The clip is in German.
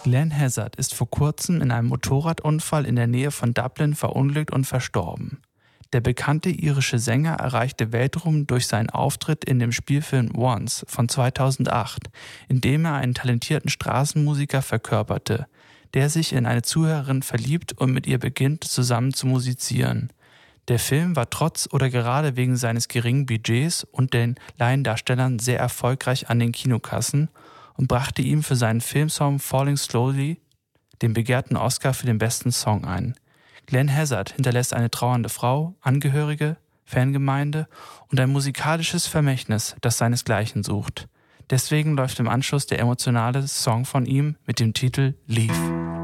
Glenn Hazzard ist vor kurzem in einem Motorradunfall in der Nähe von Dublin verunglückt und verstorben. Der bekannte irische Sänger erreichte Weltruhm durch seinen Auftritt in dem Spielfilm Once von 2008, in dem er einen talentierten Straßenmusiker verkörperte, der sich in eine Zuhörerin verliebt und mit ihr beginnt, zusammen zu musizieren. Der Film war trotz oder gerade wegen seines geringen Budgets und den Laiendarstellern sehr erfolgreich an den Kinokassen und brachte ihm für seinen Filmsong Falling Slowly den begehrten Oscar für den besten Song ein. Glenn Hazzard hinterlässt eine trauernde Frau, Angehörige, Fangemeinde und ein musikalisches Vermächtnis, das seinesgleichen sucht. Deswegen läuft im Anschluss der emotionale Song von ihm mit dem Titel Leave.